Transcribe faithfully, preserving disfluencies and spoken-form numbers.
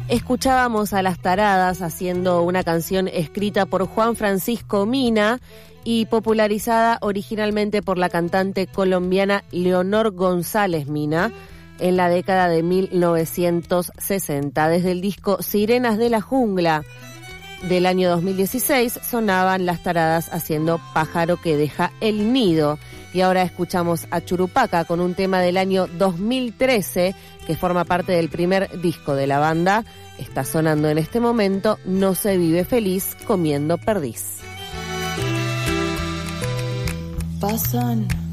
Escuchábamos a Las Taradas haciendo una canción escrita por Juan Francisco Mina y popularizada originalmente por la cantante colombiana Leonor González Mina en la década de mil novecientos sesenta. Desde el disco Sirenas de la Jungla del año dos mil dieciséis sonaban Las Taradas haciendo Pájaro que deja el nido. Y ahora escuchamos a Churupaca con un tema del año dos mil trece que forma parte del primer disco de la banda. Está sonando en este momento No se vive feliz comiendo perdiz. Pasan